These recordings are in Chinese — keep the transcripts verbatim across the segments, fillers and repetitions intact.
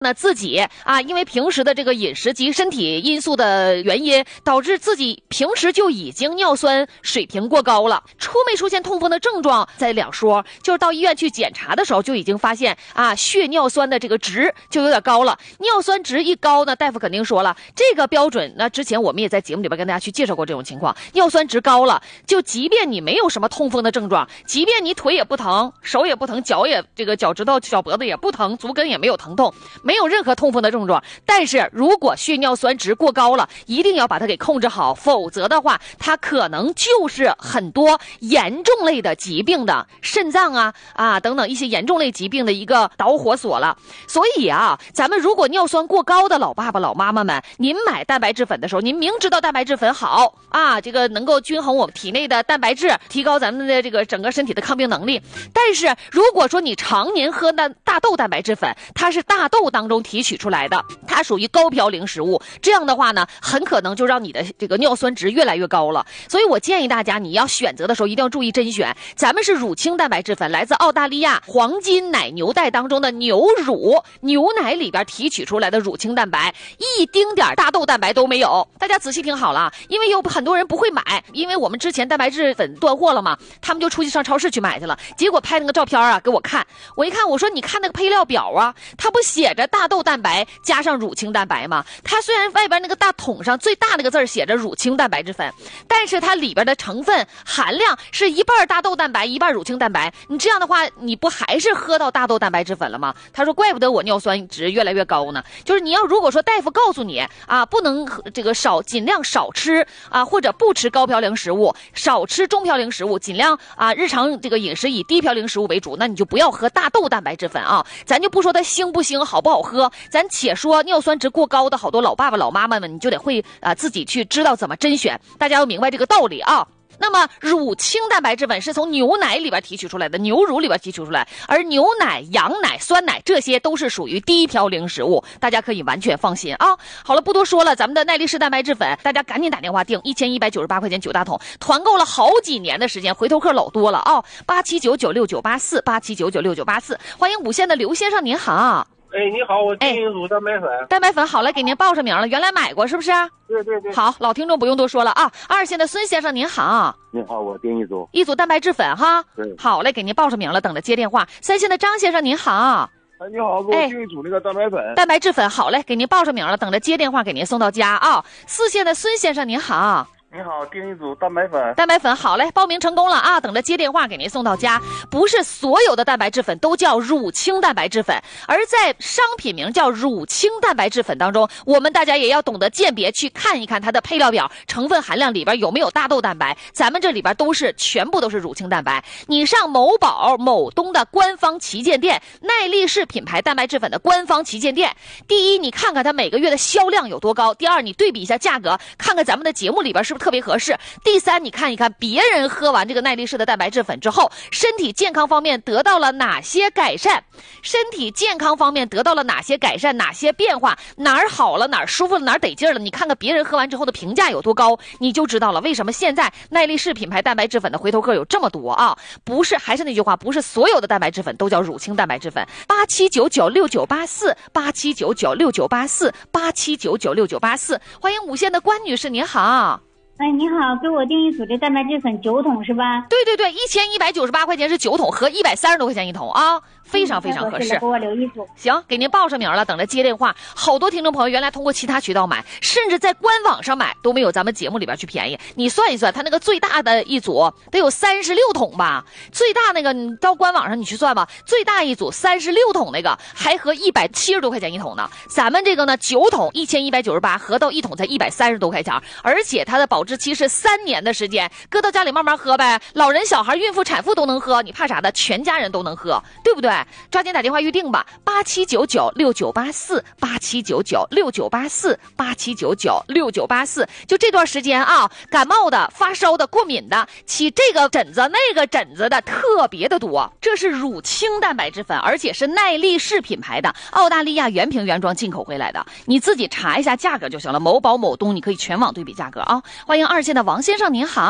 那自己啊，因为平时的这个饮食及身体因素的原因，导致自己平时就已经尿酸水平过高了。出没出现痛风的症状在两说，就是到医院去检查的时候就已经发现啊，血尿酸的这个值就有点高了。尿酸值一高呢，大夫肯定说了，这个标准，那之前我们也在节目里边跟大家去介绍过这种情况，尿酸值高了，就即便你没有什么痛风的症状，即便你腿也不疼，手也不疼，脚也这个脚趾头、脚脖子也不疼，足跟也没有疼痛，没有任何痛风的症状，但是如果血尿酸值过高了，一定要把它给控制好，否则的话，它可能就是很多严重类的疾病的肾脏啊啊等等一些严重类疾病的一个导火索了。所以啊，咱们如果尿酸过高的老爸爸老妈妈们，您买蛋白质粉的时候，您明知道蛋白质粉好啊，这个能够均衡我们体内的蛋白质，提高咱们的这个整个身体的抗病能力，但是如果说你常年喝那大豆蛋白质粉，它是大豆当中提取出来的，它属于高嘌呤食物，这样的话呢，很可能就让你的这个尿酸值越来越高了。所以我建议大家，你要选择的时候一定要注意甄选。咱们是乳清蛋白质粉，来自澳大利亚黄金奶牛带当中的牛乳，牛奶里边提取出来的乳清蛋白，一丁点大豆蛋白都没有。大家仔细听好了，因为有很多人不会买，因为我们之前蛋白质粉断货了嘛，他们就出去上超市去买去了，结果拍那个照片啊给我看，我一看，我说你看那个配料表啊，它不写着大豆蛋白加上乳清蛋白吗？它虽然外边那个大桶上最大那个字写着乳清蛋白质粉，但是它里边的成分含量是一半大豆蛋白一半乳清蛋白，你这样的话你不还是喝到大豆蛋白质粉了吗？他说怪不得我尿酸值越来越高呢，就是你要如果说大夫告诉你啊，不能这个少尽量少吃啊，或者不吃高嘌呤食物，少吃中嘌呤食物，尽量啊日常这个饮食以低嘌呤食物为主，那你就不要喝大豆蛋白质粉啊。咱就不说它腥不腥好不好喝，咱且说尿酸值过高的好多老爸爸老妈妈们，你就得会啊自己去知道怎么甄选，大家要明白这个道理啊。那么乳清蛋白质粉是从牛奶里边提取出来的，牛乳里边提取出来，而牛奶、羊奶、酸奶这些都是属于低嘌呤食物，大家可以完全放心啊。好了，不多说了，咱们的耐力士蛋白质粉，大家赶紧打电话订一千一百九十八块钱九大桶，团购了好几年的时间，回头客老多了啊！八七九九六九八四，八七九九六九八四，欢迎五线的刘先生，您好。 哎，你好，我丁一组蛋白粉。 蛋白粉好了，给您报上名了，原来买过是不是？ 对对对。 好，老听众不用多说了啊。二线的孙先生您好。 你好，我丁一组。 一组蛋白质粉哈。 对。 好嘞，给您报上名了，等着接电话。三线的张先生您好。 哎，你好，给我订一组那个蛋白粉。 蛋白质粉好嘞，给您报上名了，等着接电话给您送到家啊。四线的孙先生您好。 你好，订一组蛋白粉。 蛋白粉好嘞，报名成功了啊！等着接电话给您送到家。不是所有的蛋白质粉都叫乳清蛋白质粉，而在商品名叫乳清蛋白质粉当中，我们大家也要懂得鉴别，去看一看它的配料表，成分含量里边有没有大豆蛋白。咱们这里边都是全部都是乳清蛋白。你上某宝、某东的官方旗舰店，耐力士品牌蛋白质粉的官方旗舰店，第一，你看看它每个月的销量有多高；第二，你对比一下价格，看看咱们的节目里边是不是特别合适。第三，你看一看别人喝完这个耐力士的蛋白质粉之后，身体健康方面得到了哪些改善，身体健康方面得到了哪些改善，哪些变化，哪儿好了，哪儿舒服了，哪儿得劲了，你看看别人喝完之后的评价有多高，你就知道了为什么现在耐力士品牌蛋白质粉的回头客有这么多啊。不是，还是那句话，不是所有的蛋白质粉都叫乳清蛋白质粉。八七九九六九八四，八七九九六九八四，八七九九六九八四，欢迎五线的关女士，您好。 哎，你好，给我订一组这蛋白质粉九桶是吧？ 对对对，一千一百九十八块钱是九桶，合一百三十多块钱一桶啊，非常非常合适。 给我留一组。 行，给您报上名了，等着接电话。好多听众朋友原来通过其他渠道买，甚至在官网上买都没有咱们节目里边去便宜。你算一算，它那个最大的一组得有三十六桶吧？最大那个你到官网上你去算吧，最大一组三十六桶那个还合一百七十多块钱一桶呢。咱们这个呢九桶一千一百九十八，合到一桶才一百三十多块钱，而且它的保质期是三年的时间，搁到家里慢慢喝呗，老人、小孩、孕妇、产妇都能喝，你怕啥的？全家人都能喝，对不对？抓紧打电话预定吧，八七九九六九八四，八七九九六九八四，八七九九六九八四。就这段时间啊，感冒的、发烧的、过敏的、起这个疹子、那个疹子的特别的多。这是乳清蛋白质粉，而且是耐力士品牌的，澳大利亚原瓶原装进口回来的，你自己查一下价格就行了。某宝、某东你可以全网对比价格啊。欢迎二线的王先生，您好。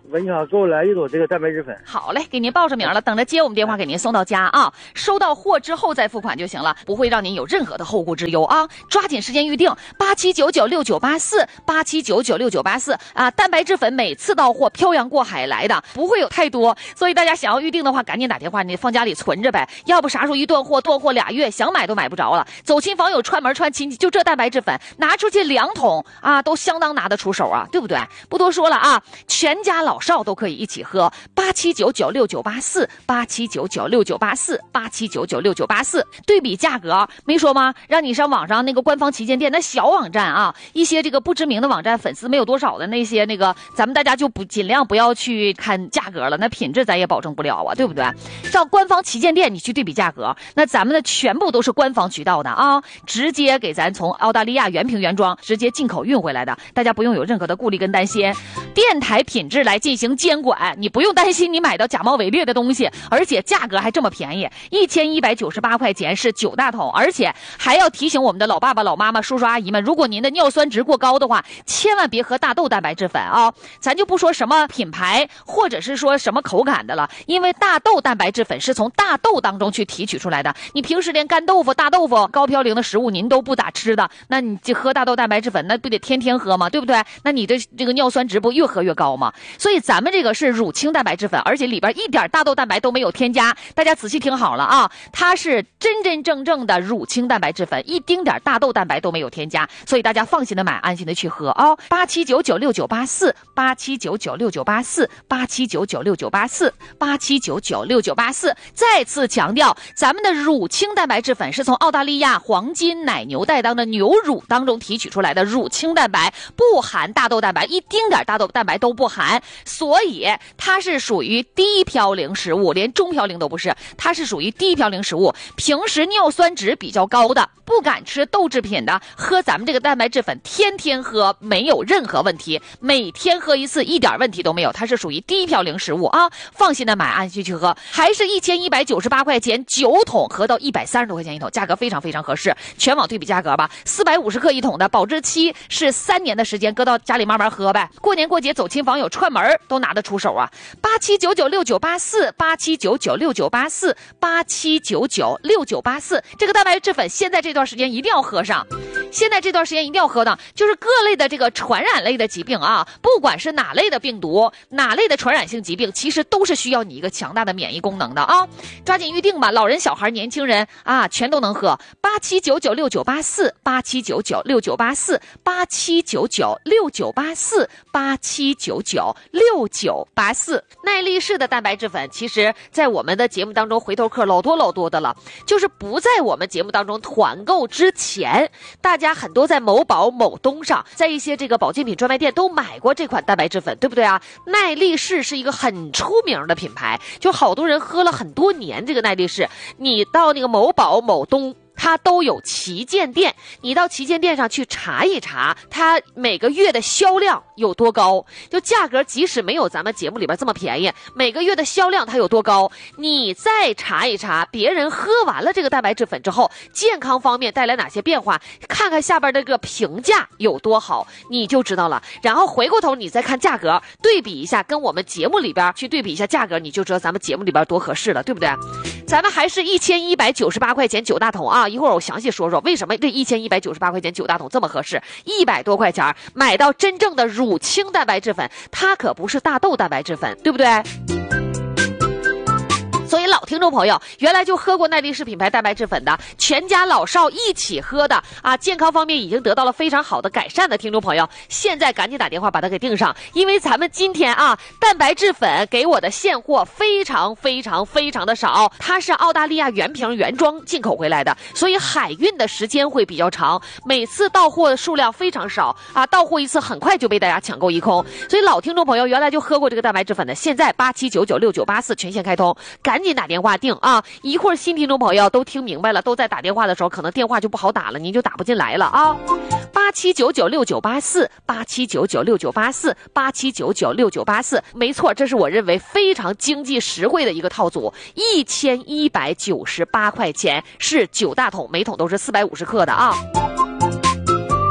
喂，你好，给我来一朵这个蛋白质粉。 好嘞，给您报上名了，等着接我们电话给您送到家啊。收到货之后再付款就行了，不会让您有任何的后顾之忧啊。抓紧时间预定八七九九六九八四八七九九六九八四啊。蛋白质粉每次到货漂洋过海来的，不会有太多，所以大家想要预定的话，赶紧打电话，你放家里存着呗。要不啥时候一断货，断货俩月，想买都买不着了。走亲访友，串门串亲戚，就这蛋白质粉拿出去两桶啊，都相当拿得出手啊，对不对？不多说了啊，全家老少都可以一起喝。八七九九六九八四八七九九六九八四八七九九六九八四，对比价格没说吗？让你上网上那个官方旗舰店，那小网站啊，一些这个不知名的网站，粉丝没有多少的那些那个，咱们大家就不尽量不要去看价格了，那品质咱也保证不了啊，对不对？上官方旗舰店你去对比价格，那咱们的全部都是官方渠道的啊，直接给咱从澳大利亚原瓶原装直接进口运回来的，大家不用有任何的顾虑跟担心，电台品质来进行监管，你不用担心你买到假冒伪劣的东西，而且价格还这么便宜，一千一百九十八块钱是九大桶，而且还要提醒我们的老爸爸、老妈妈、叔叔阿姨们，如果您的尿酸值过高的话，千万别喝大豆蛋白质粉啊！咱就不说什么品牌或者是说什么口感的了，因为大豆蛋白质粉是从大豆当中去提取出来的。你平时连干豆腐、大豆腐、高嘌呤的食物您都不咋吃的，那你就喝大豆蛋白质粉，那不得天天喝吗？对不对？那你的这个尿酸值不越喝越高吗？所以咱们这个是乳清蛋白质粉，而且里边一点大豆蛋白都没有添加。大家仔细听好了啊，它是真真正正的乳清蛋白质粉，一丁点大豆蛋白都没有添加，所以大家放心的买，安心的去喝哦。八七九九六九八四八七九九六九八四八七九九六九八四八七九九六九八四。再次强调，咱们的乳清蛋白质粉是从澳大利亚黄金奶牛带当的牛乳当中提取出来的乳清蛋白，不含大豆蛋白，一丁点大豆蛋白都不含，所以它是属于低嘌呤食物，连中嘌呤都不是，它是属于低嘌呤食物。平时尿酸值比较高的，不敢吃豆制品的，喝咱们这个蛋白质粉，天天喝没有任何问题，每天喝一次一点问题都没有，它是属于低嘌呤食物啊，放心的买，安心去喝，还是一千一百九十八块钱九桶，合到一百三十多块钱一桶，价格非常非常合适，全网对比价格吧，四百五十克一桶的，保质期是三年的时间，搁到家里慢慢喝呗，过年过节走亲访友串门都拿得出手啊。八七九九六九八四八七九九六九八四八七九九六九八四，这个蛋白质粉现在这段时间一定要喝上，现在这段时间一定要喝的，就是各类的这个传染类的疾病啊，不管是哪类的病毒，哪类的传染性疾病，其实都是需要你一个强大的免疫功能的啊！抓紧预定吧，老人、小孩、年轻人啊，全都能喝。八七九九六九八四八七九九六九八四八七九九六九八四八七九九六九八四。耐力士的蛋白质粉，其实在我们的节目当中回头客老多老多的了，就是不在我们节目当中团购之前，大家很多在某宝、某东上，在一些这个保健品专卖店都买过这款蛋白质粉，对不对啊？耐力士是一个很出名的品牌，就好多人喝了很多年这个耐力士，你到那个某宝、某东它都有旗舰店，你到旗舰店上去查一查，它每个月的销量有多高，就价格即使没有咱们节目里边这么便宜，每个月的销量它有多高，你再查一查别人喝完了这个蛋白质粉之后，健康方面带来哪些变化，看看下边这个评价有多好，你就知道了。然后回过头你再看价格，对比一下，跟我们节目里边去对比一下价格，你就知道咱们节目里边多合适了，对不对？咱们还是一千一百九十八块钱九大桶啊！一会儿我详细说说为什么这一千一百九十八块钱九大桶这么合适，一百多块钱买到真正的乳清蛋白质粉，它可不是大豆蛋白质粉，对不对？所以老听众朋友，原来就喝过耐力士品牌蛋白质粉的，全家老少一起喝的啊，健康方面已经得到了非常好的改善的听众朋友，现在赶紧打电话把它给订上，因为咱们今天啊，蛋白质粉给我的现货非常非常非常的少，它是澳大利亚原瓶原装进口回来的，所以海运的时间会比较长，每次到货的数量非常少啊，到货一次很快就被大家抢购一空。所以老听众朋友原来就喝过这个蛋白质粉的，现在八七九九六九八四全线开通，赶紧打电话订啊！一会儿新听众朋友都听明白了，都在打电话的时候，可能电话就不好打了，您就打不进来了啊！八七九九六九八四八七九九六九八四八七九九六九八四，没错，这是我认为非常经济实惠的一个套组，一千一百九十八块钱是九大桶，每桶都是四百五十克的啊！最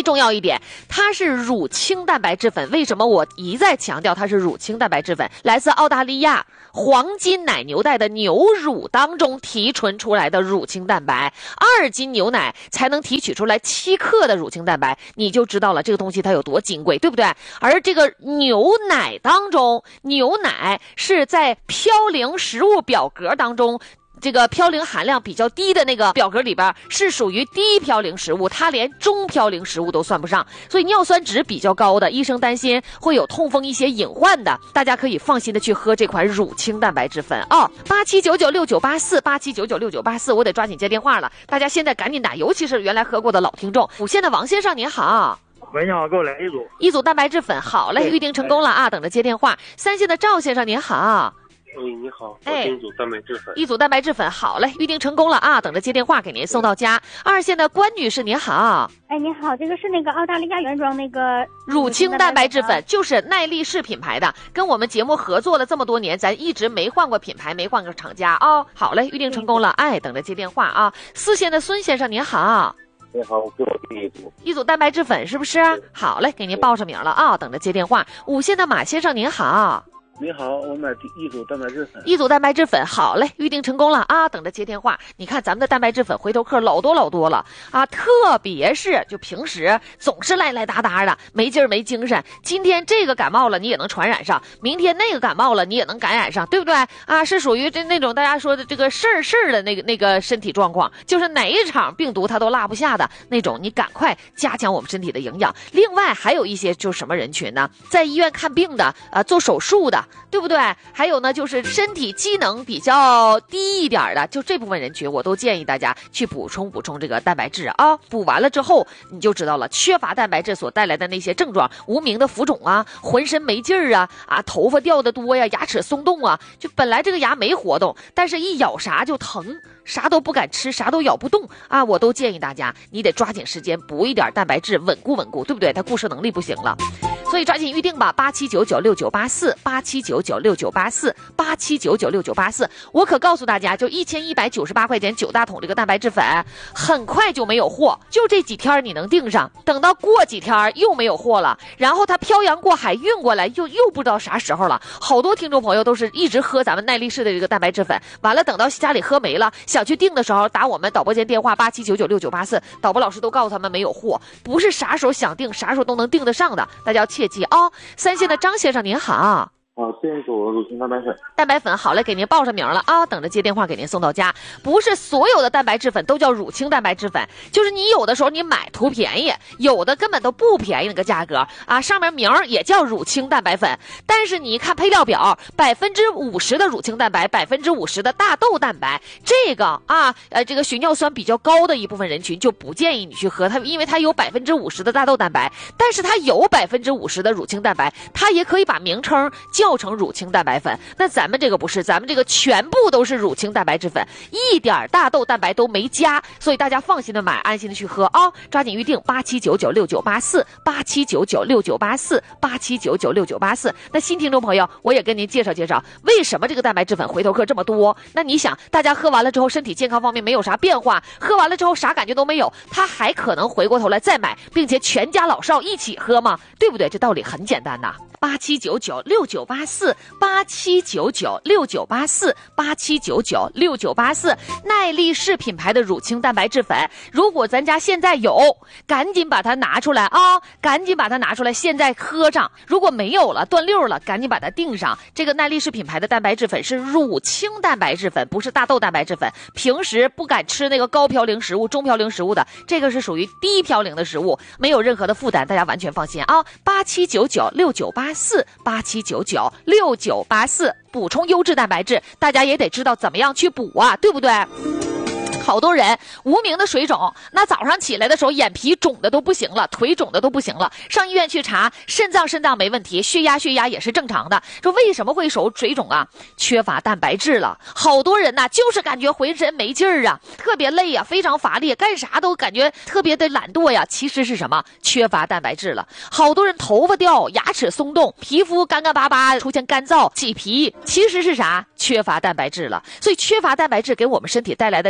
重要一点，它是乳清蛋白质粉。为什么我一再强调它是乳清蛋白质粉？来自澳大利亚黄金奶牛代的牛乳当中提纯出来的乳清蛋白，二斤牛奶才能提取出来七克的乳清蛋白，你就知道了这个东西它有多金贵，对不对？而这个牛奶当中，牛奶是在嘌呤食物表格当中，这个嘌呤含量比较低的那个表格里边是属于低嘌呤食物，它连中嘌呤食物都算不上，所以尿酸值比较高的，医生担心会有痛风一些隐患的，大家可以放心的去喝这款乳清蛋白质粉啊。八七九九六九八四八七九九六九八四，我得抓紧接电话了，大家现在赶紧打，尤其是原来喝过的老听众。五线的王先生您好。 喂，你好，给我来一组。 一组蛋白质粉，好嘞，预定成功了啊，等着接电话。三线的赵先生您好。 哎，你好，我订一组蛋白质粉。 一组蛋白质粉，好嘞，预定成功了啊，等着接电话给您送到家。二线的关女士您好。 哎，你好，这个是那个澳大利亚原装那个乳清蛋白质粉，就是耐力士品牌的，跟我们节目合作了这么多年，咱一直没换过品牌，没换过厂家啊、哦。好嘞，预定成功了，哎，等着接电话啊。四线的孙先生您好。 你好，给我订一组。 一组蛋白质粉是不是？好嘞，给您报上名了啊，等着接电话。五线的马先生您好。 你好，我买一组蛋白质粉。 一组蛋白质粉，好嘞，预定成功了啊，等着接电话。你看咱们的蛋白质粉回头客老多老多了啊，特别是就平时总是赖赖哒哒的，没劲儿没精神。今天这个感冒了，你也能传染上；明天那个感冒了，你也能感染上，对不对啊？是属于这那种大家说的这个事儿事儿的那个那个身体状况，就是哪一场病毒它都落不下的那种。你赶快加强我们身体的营养。另外还有一些就是什么人群呢？在医院看病的，呃，做手术的。对不对？还有呢，就是身体机能比较低一点的，就这部分人群，我都建议大家去补充补充这个蛋白质啊。补完了之后，你就知道了，缺乏蛋白质所带来的那些症状，无名的浮肿啊，浑身没劲儿啊，啊，头发掉的多呀，牙齿松动啊，就本来这个牙没活动，但是一咬啥就疼，啥都不敢吃，啥都咬不动啊。我都建议大家，你得抓紧时间补一点蛋白质，稳固稳固，对不对？它固摄能力不行了。所以抓紧预定吧，八七九九六九八四，八七九九六九八四，八七九九六九八四。我可告诉大家，就一千一百九十八块钱九大桶这个蛋白质粉，很快就没有货，就这几天你能订上，等到过几天又没有货了，然后它漂洋过海运过来，又又不知道啥时候了。好多听众朋友都是一直喝咱们耐力士的这个蛋白质粉，完了等到家里喝没了，想去订的时候打我们导播间电话八七九九六九八四，导播老师都告诉他们没有货，不是啥时候想订啥时候都能订得上的，大家要切记啊、哦。三线的张先生您好。 好，订一组乳清蛋白粉。 蛋白粉好嘞，给您报上名了啊，等着接电话给您送到家。不是所有的蛋白质粉都叫乳清蛋白质粉，就是你有的时候你买图便宜，有的根本都不便宜那个价格啊，上面名也叫乳清蛋白粉，但是你一看配料表，百分之五十的乳清蛋白，百分之五十的大豆蛋白，这个啊，呃，这个血尿酸比较高的一部分人群就不建议你去喝它，因为它有百分之五十的大豆蛋白，但是它有百分之五十的乳清蛋白，它也可以把名称叫成乳清蛋白粉。那咱们这个不是，咱们这个全部都是乳清蛋白质粉，一点大豆蛋白都没加，所以大家放心的买，安心的去喝啊、哦！抓紧预定八七九九六九八四，八七九九六九八四，八七九九六九八四。那新听众朋友，我也跟您介绍介绍，为什么这个蛋白质粉回头客这么多？那你想，大家喝完了之后，身体健康方面没有啥变化，喝完了之后啥感觉都没有，他还可能回过头来再买，并且全家老少一起喝吗？对不对？这道理很简单呐。八七九九六九八四，八七九九六九八四，八七九九六九八四。耐力士品牌的乳清蛋白质粉，如果咱家现在有，赶紧把它拿出来啊！赶紧把它拿出来，现在喝上。如果没有了，断溜了，赶紧把它订上。这个耐力士品牌的蛋白质粉是乳清蛋白质粉，不是大豆蛋白质粉。平时不敢吃那个高嘌呤食物、中嘌呤食物的，这个是属于低嘌呤的食物，没有任何的负担，大家完全放心啊！八七九九六九八四，八七九九六九八四，补充优质蛋白质，大家也得知道怎么样去补啊，对不对？好多人无名的水肿，那早上起来的时候眼皮肿的都不行了，腿肿的都不行了，上医院去查，肾脏肾脏没问题，血压血压也是正常的。说为什么会手水肿啊？缺乏蛋白质了。好多人呐、啊，就是感觉浑身没劲儿啊，特别累啊，非常乏力，干啥都感觉特别的懒惰呀。其实是什么？缺乏蛋白质了。好多人头发掉，牙齿松动，皮肤干干巴巴，出现干燥、起皮，其实是啥？缺乏蛋白质了。所以缺乏蛋白质给我们身体带来的这个危害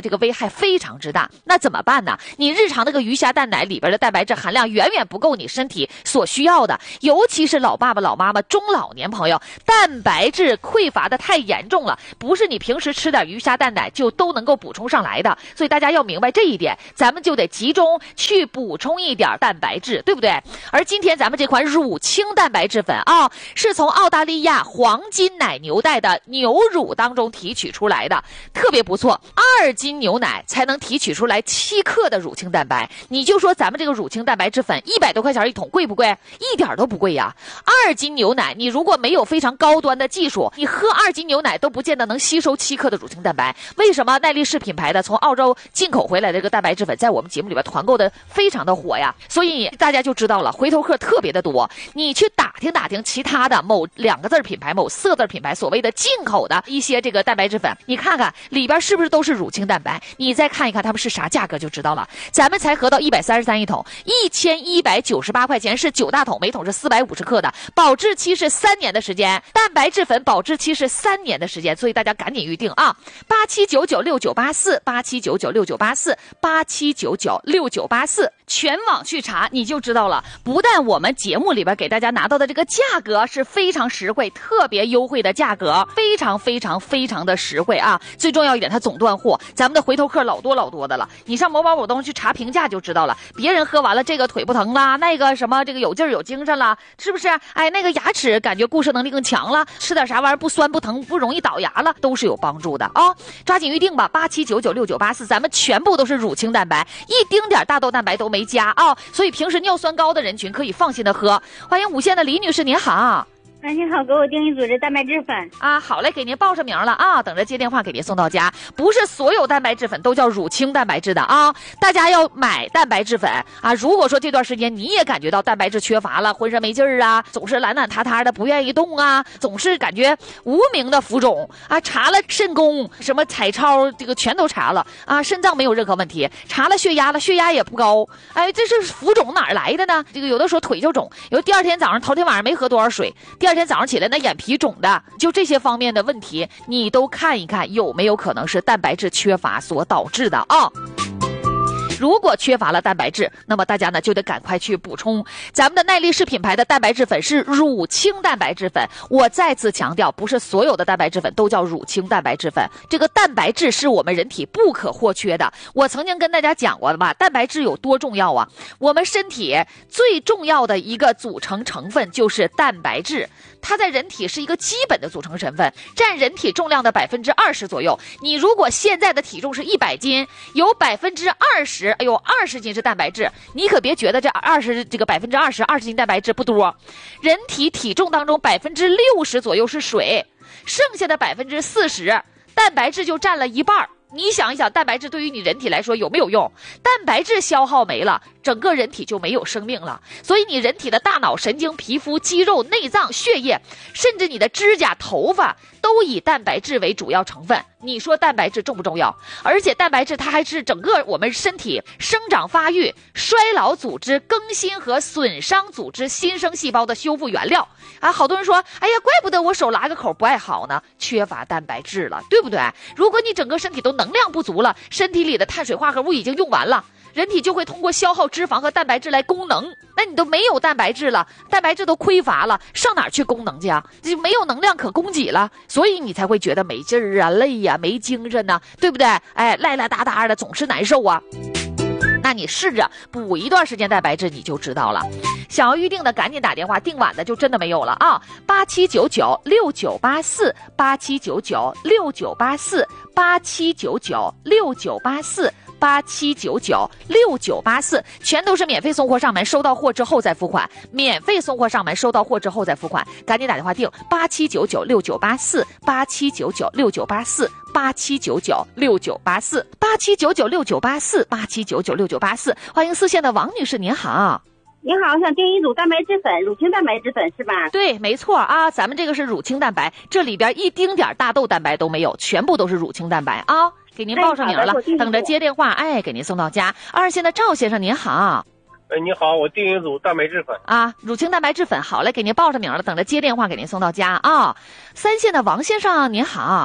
害非常之大。那怎么办呢？你日常那个鱼虾蛋奶里边的蛋白质含量远远不够你身体所需要的，尤其是老爸爸老妈妈中老年朋友，蛋白质匮乏的太严重了，不是你平时吃点鱼虾蛋奶就都能够补充上来的。所以大家要明白这一点，咱们就得集中去补充一点蛋白质，对不对？而今天咱们这款乳清蛋白质粉啊，是从澳大利亚黄金奶牛代的牛乳当中提取出来的，特别不错。二斤牛奶才能提取出来七克的乳清蛋白，你就说咱们这个乳清蛋白质粉一百多块钱一桶，贵不贵？一点都不贵呀。二斤牛奶，你如果没有非常高端的技术，你喝二斤牛奶都不见得能吸收七克的乳清蛋白。为什么耐力士品牌的从澳洲进口回来的这个蛋白质粉在我们节目里边团购的非常的火呀？所以大家就知道了，回头客特别的多。你去打听打听其他的某两个字品牌、某四个字品牌所谓的进口的一些这个蛋白质粉，你看看里边是不是都是乳清蛋白？你再看一看他们是啥价格就知道了。咱们才合到一百三十三一桶，一千一百九十八块钱是九大桶，每桶是四百五十克的，保质期是三年的时间，蛋白质粉保质期是三年的时间，所以大家赶紧预定啊！八七九九六九八四，八七九九六九八四，八七九九六九八四，全网去查你就知道了。不但我们节目里边给大家拿到的这个价格是非常实惠，特别优惠的价格，非常非常非常的实惠啊！最重要一点，它总断货，咱们的回头客老多老多的了。你上某宝某东去查评价就知道了，别人喝完了这个腿不疼啦，那个什么这个有劲儿有精神啦，是不是？哎，那个牙齿感觉固摄能力更强了，吃点啥玩意儿不酸不疼不容易倒牙了，都是有帮助的啊！抓紧预定吧，八七九九六九八四，咱们全部都是乳清蛋白，一丁点大豆蛋白都没加啊！所以平时尿酸高的人群可以放心的喝。欢迎五线的李女士，您好。 哎，你好，给我订一组这蛋白质粉啊。好嘞，给您报上名了啊，等着接电话给您送到家。不是所有蛋白质粉都叫乳清蛋白质的啊，大家要买蛋白质粉啊。如果说这段时间你也感觉到蛋白质缺乏了，浑身没劲儿啊，总是懒懒塌塌的不愿意动啊，总是感觉无名的浮肿啊，查了肾功什么彩超这个全都查了啊，肾脏没有任何问题，查了血压了，血压也不高，哎，这是浮肿哪儿来的呢？这个有的时候腿就肿，有第二天早上头天晚上没喝多少水，第二天早上起来那眼皮肿的，就这些方面的问题你都看一看有没有可能是蛋白质缺乏所导致的啊。如果缺乏了蛋白质，那么大家呢就得赶快去补充。咱们的耐力士品牌的蛋白质粉是乳清蛋白质粉，我再次强调，不是所有的蛋白质粉都叫乳清蛋白质粉。这个蛋白质是我们人体不可或缺的。我曾经跟大家讲过的吧，蛋白质有多重要啊？我们身体最重要的一个组成成分就是蛋白质，它在人体是一个基本的组成成分，占人体重量的百分之二十左右。你如果现在的体重是一百斤，有百分之二十。哎呦，二十斤是蛋白质，你可别觉得这二十这个百分之二十二十斤蛋白质不多。人体体重当中百分之六十左右是水，剩下的百分之四十蛋白质就占了一半。你想一想，蛋白质对于你人体来说有没有用？蛋白质消耗没了，整个人体就没有生命了。所以你人体的大脑、神经、皮肤、肌肉、内脏、血液，甚至你的指甲、头发都以蛋白质为主要成分。你说蛋白质重不重要？而且蛋白质它还是整个我们身体生长发育、衰老组织更新和损伤组织新生细胞的修复原料啊！好多人说，哎呀，怪不得我手拉个口不爱好呢，缺乏蛋白质了，对不对？如果你整个身体都能量不足了，身体里的碳水化合物已经用完了，人体就会通过消耗脂肪和蛋白质来功能。那你都没有蛋白质了，蛋白质都匮乏了，上哪儿去功能去啊？就没有能量可供给了，所以你才会觉得没劲儿啊、累呀、啊、没精神呐、啊，对不对？哎，赖赖哒哒的，总是难受啊。那你试着补一段时间蛋白质，你就知道了。想要预定的赶紧打电话，订晚的就真的没有了啊！八七九九六九八四，八七九九六九八四，八七九九六九八四。八七九九六九八四，全都是免费送货上门，收到货之后再付款。免费送货上门，收到货之后再付款，赶紧打电话订八七九九六九八四，八七九九六九八四，八七九九六九八四，八七九九六九八四，八七九九六九八四。欢迎四线的王女士，您好。 你好，我想订一组蛋白质粉，乳清蛋白质粉是吧？ 对，没错啊，咱们这个是乳清蛋白，这里边一丁点大豆蛋白都没有，全部都是乳清蛋白啊。给您报上名了，哎、等着接电话，哎，给您送到家。二线的赵先生您好。 哎，你好，我订一组蛋白质粉啊，乳清蛋白质粉，好嘞，给您报上名了，等着接电话给您送到家啊。三线的王先生您好。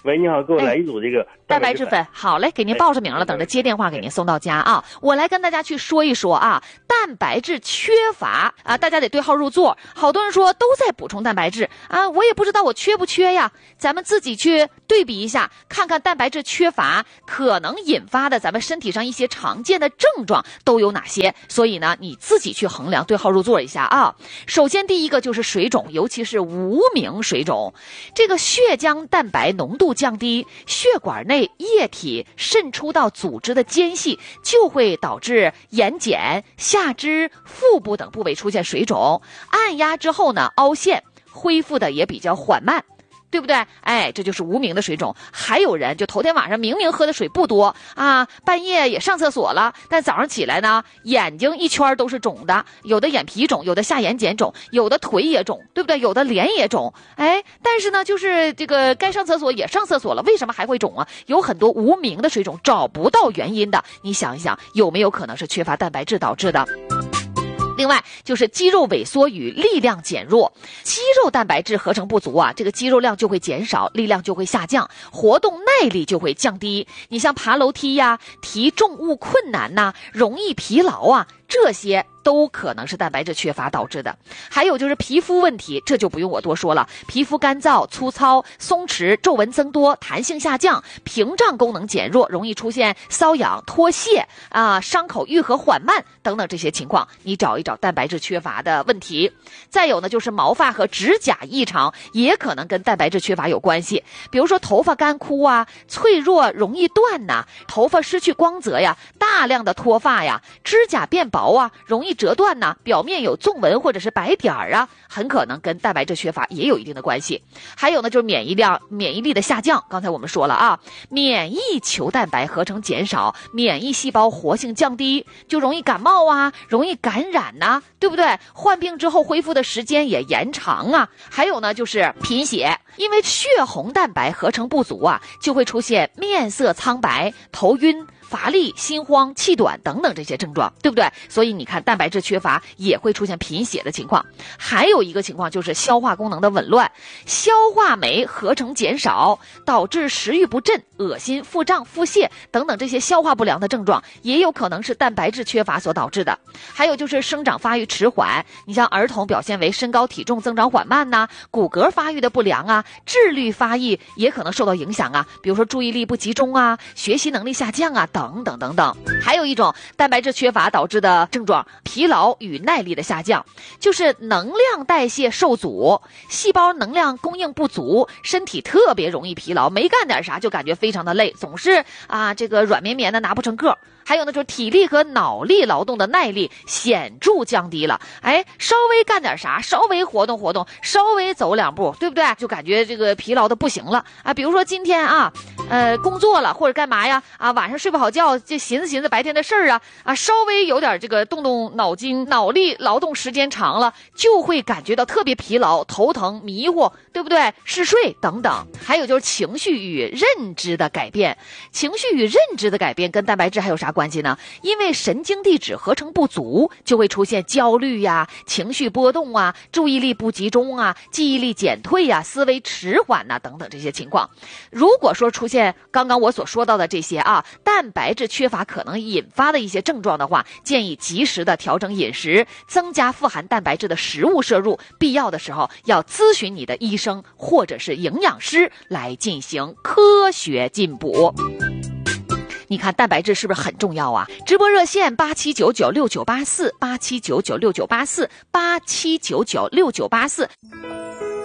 喂，你好，给我来一组这个蛋白质粉。好嘞，给您报上名了， 哎、 等着接电话给您送到家啊。我来跟大家去说一说啊，蛋白质缺乏啊，大家得对号入座。好多人说都在补充蛋白质啊，我也不知道我缺不缺呀，咱们自己去对比一下，看看蛋白质缺乏可能引发的咱们身体上一些常见的症状都有哪些。所以呢，你自己去衡量，对号入座一下啊。首先第一个就是水肿，尤其是无名水肿，这个血浆蛋白浓度降低，血管内液体渗出到组织的间隙，就会导致眼睑、下肢、腹部等部位出现水肿。按压之后呢，凹陷，恢复的也比较缓慢，对不对？哎，这就是无名的水肿。还有人就头天晚上明明喝的水不多啊，半夜也上厕所了，但早上起来呢，眼睛一圈都是肿的，有的眼皮肿，有的下眼睑肿，有的腿也肿，对不对？有的脸也肿。哎，但是呢，就是这个该上厕所也上厕所了，为什么还会肿啊？有很多无名的水肿找不到原因的，你想一想，有没有可能是缺乏蛋白质导致的？另外就是肌肉萎缩与力量减弱，肌肉蛋白质合成不足啊，这个肌肉量就会减少，力量就会下降，活动耐力就会降低。你像爬楼梯呀、提重物困难呐、容易疲劳啊，这些都可能是蛋白质缺乏导致的。还有就是皮肤问题，这就不用我多说了，皮肤干燥、粗糙、松弛、皱纹增多、弹性下降、屏障功能减弱，容易出现瘙痒、脱屑啊、伤口愈合缓慢等等这些情况，你找一找蛋白质缺乏的问题。再有呢，就是毛发和指甲异常，也可能跟蛋白质缺乏有关系。比如说头发干枯啊、脆弱容易断呐、头发失去光泽呀、大量的脱发呀、指甲变薄啊、容易折断呐、表面有纵纹或者是白点儿啊，很可能跟蛋白质缺乏也有一定的关系。还有呢，就是免疫量、免疫力的下降。刚才我们说了啊，免疫球蛋白合成减少，免疫细胞活性降低，就容易感冒啊，容易感染呐、啊，对不对？患病之后恢复的时间也延长啊。还有呢，就是贫血，因为血红蛋白合成不足啊，就会出现面色苍白、头晕、乏力、心慌、气短等等这些症状，对不对？所以你看蛋白质缺乏也会出现贫血的情况。还有一个情况就是消化功能的紊乱，消化酶合成减少，导致食欲不振、恶心、腹胀、腹泻等等这些消化不良的症状，也有可能是蛋白质缺乏所导致的。还有就是生长发育迟缓，你像儿童表现为身高体重增长缓慢呐、啊，骨骼发育的不良啊，智力发育也可能受到影响啊，比如说注意力不集中啊，学习能力下降啊等等等等。还有一种蛋白质缺乏导致的症状，疲劳与耐力的下降，就是能量代谢受阻，细胞能量供应不足，身体特别容易疲劳，没干点啥就感觉非常的累，总是啊这个软绵绵的拿不成个。还有呢，就是体力和脑力劳动的耐力显著降低了。哎，稍微干点啥，稍微活动活动，稍微走两步，对不对？就感觉这个疲劳的不行了啊。比如说今天啊，呃，工作了或者干嘛呀？啊，晚上睡不好觉，就寻思寻思白天的事儿啊，啊，稍微有点这个动动脑筋，脑力劳动时间长了，就会感觉到特别疲劳、头疼、迷糊，对不对？嗜睡等等。还有就是情绪与认知的改变，情绪与认知的改变跟蛋白质还有啥关系呢？因为神经递质合成不足，就会出现焦虑呀、情绪波动啊、注意力不集中啊、记忆力减退呀、思维迟缓呐、啊、等等这些情况。如果说出现刚刚我所说到的这些啊，蛋白质缺乏可能引发的一些症状的话，建议及时的调整饮食，增加富含蛋白质的食物摄入，必要的时候要咨询你的医生或者是营养师来进行科学进补。你看蛋白质是不是很重要啊？直播热线八七九九六九八四，八七九九六九八四，八七九九六九八四。